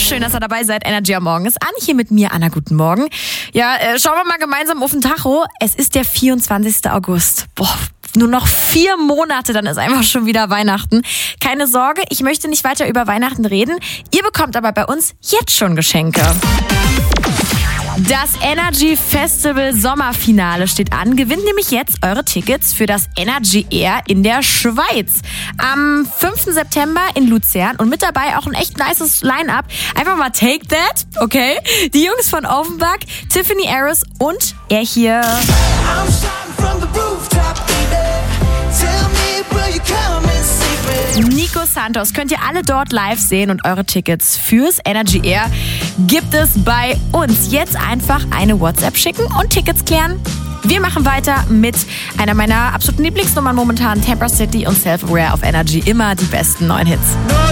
Schön, dass ihr dabei seid. Energy am Morgen ist an. Hier mit mir, Anna. Guten Morgen. Ja, schauen wir mal gemeinsam auf den Tacho. Es ist der 24. August. Nur noch 4 Monate, dann ist einfach schon wieder Weihnachten. Keine Sorge, ich möchte nicht weiter über Weihnachten reden. Ihr bekommt aber bei uns jetzt schon Geschenke. Das Energy Festival Sommerfinale steht an. Gewinnt nämlich jetzt eure Tickets für das Energy Air in der Schweiz. Am 5. September in Luzern und mit dabei auch ein echt nices Line-Up. Einfach mal Take That, okay? Die Jungs von Offenbach, Tiffany Harris und er hier. Nico Santos könnt ihr alle dort live sehen und eure Tickets fürs Energy Air gibt es bei uns. Jetzt einfach eine WhatsApp schicken und Tickets klären. Wir machen weiter mit einer meiner absoluten Lieblingsnummern momentan, Temper City und Self-Aware auf Energy. Immer die besten neuen Hits.